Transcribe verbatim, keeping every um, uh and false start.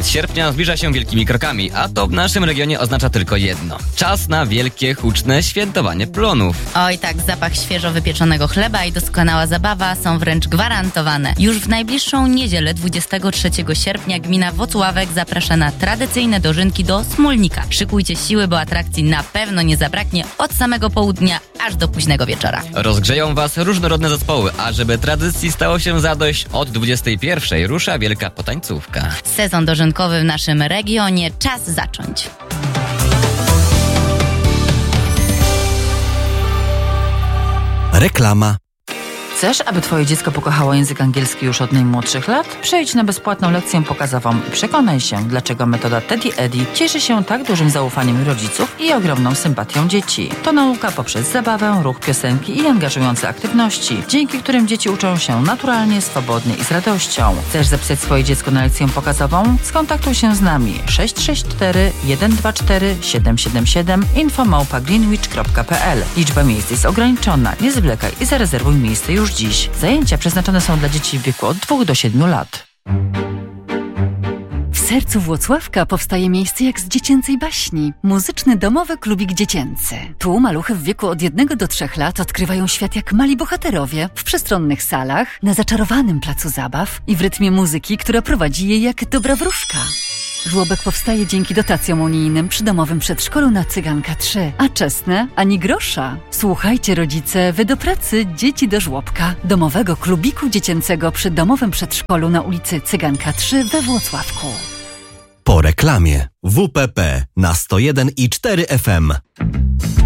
Koniec sierpnia zbliża się wielkimi krokami, a to w naszym regionie oznacza tylko jedno. Czas na wielkie, huczne świętowanie plonów. Oj tak, zapach świeżo wypieczonego chleba i doskonała zabawa są wręcz gwarantowane. Już w najbliższą niedzielę, dwudziestego trzeciego sierpnia, gmina Włocławek zaprasza na tradycyjne dożynki do Smólnika. Szykujcie siły, bo atrakcji na pewno nie zabraknie od samego południa aż do późnego wieczora. Rozgrzeją was różnorodne zespoły, a żeby tradycji stało się zadość, od dwudziestej pierwszej rusza wielka potańcówka. Sezon dożynkowy w naszym regionie, czas zacząć. Reklama. Chcesz, aby twoje dziecko pokochało język angielski już od najmłodszych lat? Przejdź na bezpłatną lekcję pokazową i przekonaj się, dlaczego metoda Teddy Eddy cieszy się tak dużym zaufaniem rodziców i ogromną sympatią dzieci. To nauka poprzez zabawę, ruch, piosenki i angażujące aktywności, dzięki którym dzieci uczą się naturalnie, swobodnie i z radością. Chcesz zapisać swoje dziecko na lekcję pokazową? Skontaktuj się z nami sześć sześć cztery jeden dwa cztery siedem siedem siedem info małpa greenwich kropka p l. Liczba miejsc jest ograniczona. Nie zwlekaj i zarezerwuj miejsce już dziś. Zajęcia przeznaczone są dla dzieci w wieku od dwóch do siedmiu lat. W sercu Włocławka powstaje miejsce jak z dziecięcej baśni. Muzyczny domowy klubik dziecięcy. Tu maluchy w wieku od jednego do trzech lat odkrywają świat jak mali bohaterowie w przestronnych salach, na zaczarowanym placu zabaw i w rytmie muzyki, która prowadzi je jak dobra wróżka. Żłobek powstaje dzięki dotacjom unijnym przy domowym przedszkolu na Cyganka trzy, a czesne ani grosza. Słuchajcie rodzice, wy do pracy, dzieci do żłobka. Domowego klubiku dziecięcego przy domowym przedszkolu na ulicy Cyganka trzy we Włocławku. Po reklamie. W P P na sto jeden i cztery F M.